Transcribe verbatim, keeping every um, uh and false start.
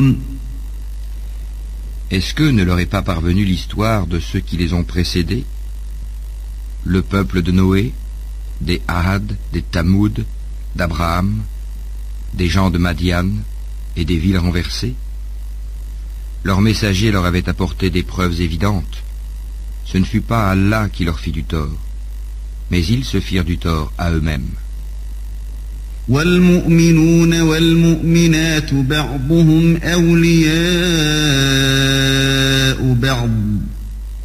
Est-ce que ne leur est pas parvenue l'histoire de ceux qui les ont précédés, le peuple de Noé, des Ahad, des Tamoud, d'Abraham, des gens de Madian et des villes renversées? Leurs messagers leur avaient apporté des preuves évidentes. Ce ne fut pas Allah qui leur fit du tort, mais ils se firent du tort à eux-mêmes. والمؤمنون والمؤمنات بعضهم أولياء بعض